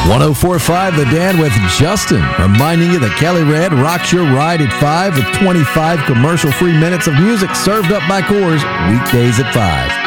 104.5 The Dan with Justin, reminding you that Kelly Red rocks your ride at 5 with 25 commercial-free minutes of music served up by Coors weekdays at 5.